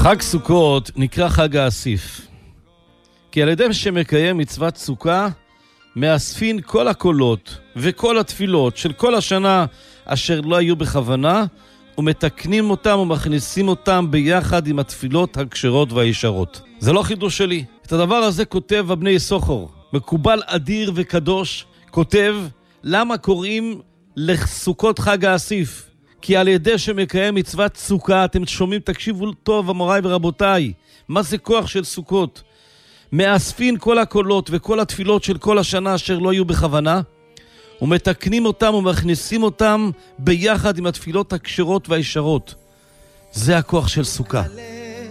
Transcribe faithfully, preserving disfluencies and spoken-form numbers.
חג סוכות נקרא חג האסיף, כי על ידי שמקיים מצוות סוכה, מאספין כל הקולות וכל התפילות של כל השנה אשר לא היו בכוונה, ומתקנים אותם ומכניסים אותם ביחד עם התפילות הכשרות והישרות. זה לא חידוש שלי. את הדבר הזה כותב אבני יששכר, מקובל אדיר וקדוש, כותב למה קוראים לסוכות חג האסיף. כי על ידי שמקיים מצוות סוכה, אתם שומעים, תקשיבו טוב אמוריי ורבותיי, מה זה כוח של סוכות? מאספין כל הקולות וכל התפילות של כל השנה אשר לא היו בכוונה, ומתקנים אותם ומכניסים אותם ביחד עם התפילות הכשרות והישרות. זה הכוח של סוכה.